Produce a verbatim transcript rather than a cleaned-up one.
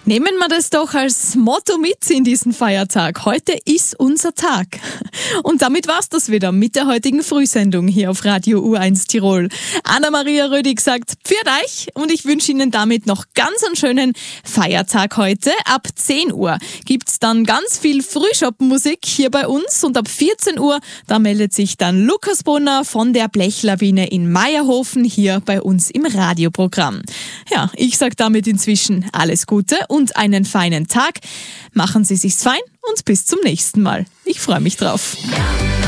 Nehmen wir das doch als Motto mit in diesen Feiertag. Heute ist unser Tag. Und damit war's das wieder mit der heutigen Frühsendung hier auf Radio U eins Tirol. Anna-Maria Rödig sagt Pfiat euch und ich wünsche Ihnen damit noch ganz einen schönen Feiertag heute. Ab zehn Uhr gibt's dann ganz viel Frühschoppenmusik hier bei uns und ab vierzehn Uhr, da meldet sich dann Lukas Brunner von der Blechlawine in Meierhofen hier bei uns im Radioprogramm. Ja, ich sag damit inzwischen alles Gute und einen feinen Tag. Machen Sie sich's fein und bis zum nächsten Mal. Ich freue mich drauf.